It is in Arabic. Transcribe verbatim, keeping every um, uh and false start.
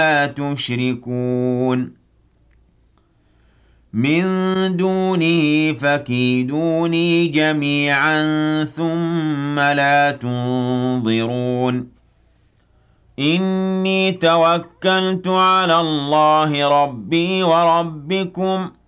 لا تشركون من دونه فكيدوني جميعا ثم لا تنظرون إني توكلت على الله ربي وربكم